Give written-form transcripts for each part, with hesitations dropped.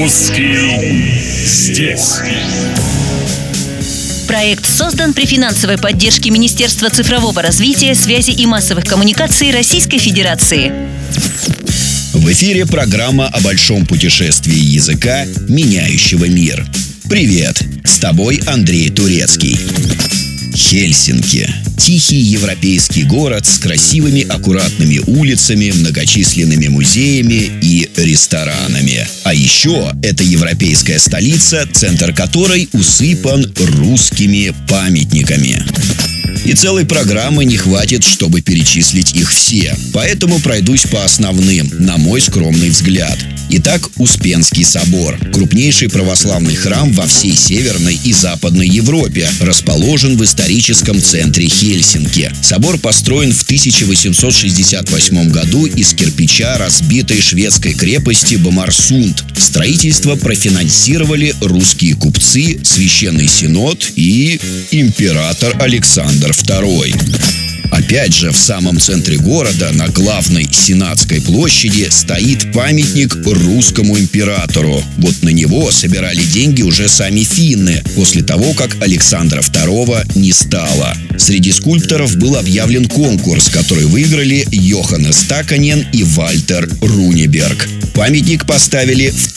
Русский здесь. Проект создан при финансовой поддержке Министерства цифрового развития, связи и массовых коммуникаций Российской Федерации. В эфире программа о большом путешествии языка, меняющего мир. Привет! С тобой Андрей Турецкий. Хельсинки. Тихий европейский город с красивыми аккуратными улицами, многочисленными музеями и ресторанами. А еще это европейская столица, центр которой усыпан русскими памятниками. И целой программы не хватит, чтобы перечислить их все. Поэтому пройдусь по основным, на мой скромный взгляд. Итак, Успенский собор. Крупнейший православный храм во всей Северной и Западной Европе. Расположен в историческом центре Хельсинки. Собор построен в 1868 году из кирпича разбитой шведской крепости Бомарсунд. Строительство профинансировали русские купцы, Священный Синод и император Александр II. Опять же, в самом центре города, на главной Сенатской площади, стоит памятник русскому императору. Вот на него собирали деньги уже сами финны, после того, как Александра II не стало. Среди скульпторов был объявлен конкурс, который выиграли Йоханнес Таканен и Вальтер Рунеберг. Памятник поставили в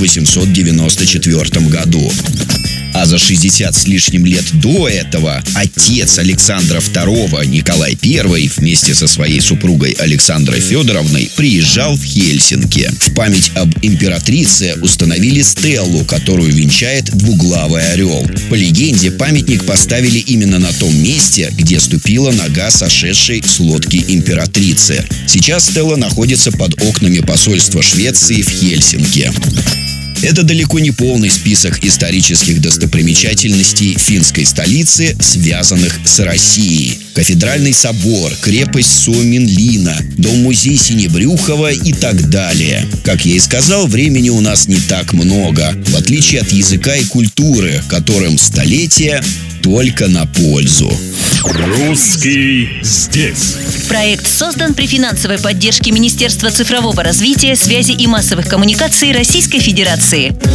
1894 году. А за 60 с лишним лет до этого отец Александра II, Николай I, вместе со своей супругой Александрой Федоровной приезжал в Хельсинки. В память об императрице установили стеллу, которую венчает двуглавый орел. По легенде, памятник поставили именно на том месте, где ступила нога сошедшей с лодки императрицы. Сейчас стелла находится под окнами посольства Швеции в Хельсинки. Это далеко не полный список исторических достопримечательностей финской столицы, связанных с Россией. Кафедральный собор, крепость Суоменлина, дом-музей Синебрюхова и так далее. Как я и сказал, времени у нас не так много, в отличие от языка и культуры, которым столетия только на пользу. Русский здесь. Проект создан при финансовой поддержке Министерства цифрового развития, связи и массовых коммуникаций Российской Федерации.